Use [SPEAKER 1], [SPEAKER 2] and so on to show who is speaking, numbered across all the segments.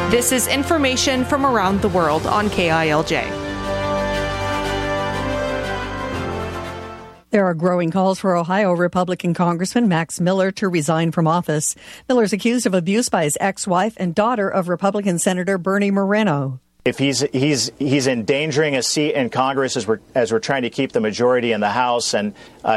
[SPEAKER 1] This is information from around the world on KILJ.
[SPEAKER 2] There are growing calls for Ohio Republican Congressman Max Miller to resign from office. Miller is accused of abuse by his ex-wife and daughter of Republican Senator Bernie Moreno.
[SPEAKER 3] If he's endangering a seat in Congress as we're trying to keep the majority in the House, and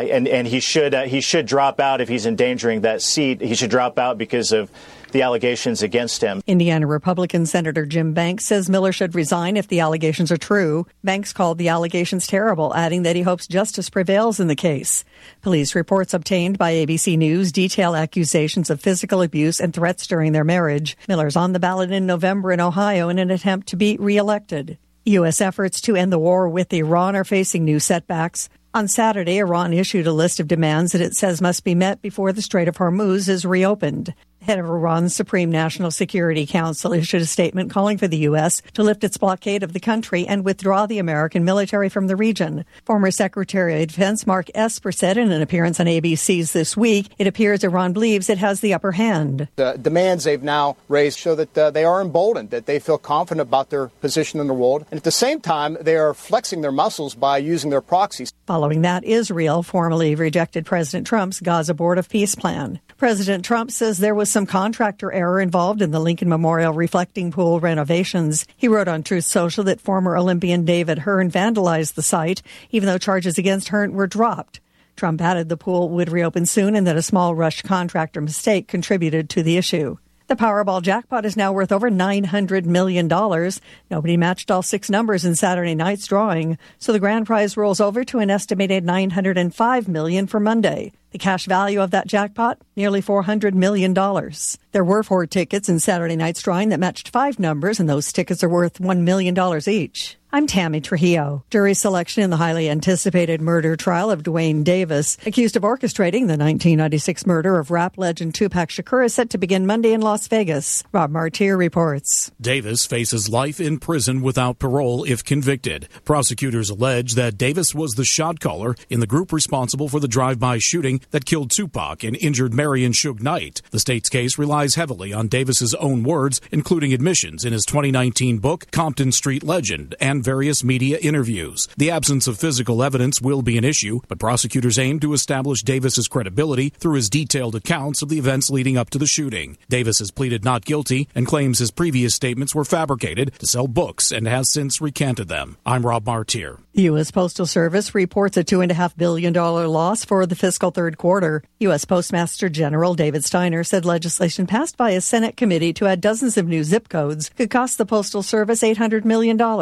[SPEAKER 3] he should drop out if he's endangering that seat. He should drop out because of the allegations against him.
[SPEAKER 2] Indiana Republican Senator Jim Banks says Miller should resign if the allegations are true. Banks called the allegations terrible, adding that he hopes justice prevails in the case. Police reports obtained by ABC News detail accusations of physical abuse and threats during their marriage. Miller's on the ballot in November in Ohio in an attempt to be reelected. U.S. efforts to end the war with Iran are facing new setbacks. On Saturday, Iran issued a list of demands that it says must be met before the Strait of Hormuz is reopened. Head of Iran's Supreme National Security Council issued a statement calling for the U.S. to lift its blockade of the country and withdraw the American military from the region. Former Secretary of Defense Mark Esper said in an appearance on ABC's This Week, it appears Iran believes it has the upper hand.
[SPEAKER 4] The demands they've now raised show that they are emboldened, that they feel confident about their position in the world. And at the same time, they are flexing their muscles by using their proxies.
[SPEAKER 2] Following that, Israel formally rejected President Trump's Gaza Board of Peace plan. President Trump says there was some contractor error involved in the Lincoln Memorial reflecting pool renovations. He wrote on Truth Social that former Olympian David Hearn vandalized the site, even though charges against Hearn were dropped. Trump added the pool would reopen soon and that a small rush contractor mistake contributed to the issue. The Powerball jackpot is now worth over $900 million. Nobody matched all 6 numbers in Saturday night's drawing, so the grand prize rolls over to an estimated $905 million for Monday. The cash value of that jackpot, nearly $400 million. There were 4 tickets in Saturday night's drawing that matched 5 numbers, and those tickets are worth $1 million each. I'm Tammy Trujillo. Jury selection in the highly anticipated murder trial of Duane Davis, accused of orchestrating the 1996 murder of rap legend Tupac Shakur, is set to begin Monday in Las Vegas. Rob Martir reports.
[SPEAKER 5] Davis faces life in prison without parole if convicted. Prosecutors allege that Davis was the shot caller in the group responsible for the drive-by shooting that killed Tupac and injured Marion Suge Knight. The state's case relies heavily on Davis's own words, including admissions in his 2019 book, Compton Street Legend, and various media interviews. The absence of physical evidence will be an issue, but prosecutors aim to establish Davis's credibility through his detailed accounts of the events leading up to the shooting. Davis has pleaded not guilty and claims his previous statements were fabricated to sell books and has since recanted them. I'm Rob Martir.
[SPEAKER 2] The U.S. Postal Service reports a $2.5 billion loss for the fiscal third quarter. U.S. Postmaster General David Steiner said legislation passed by a Senate committee to add dozens of new zip codes could cost the Postal Service $800 million.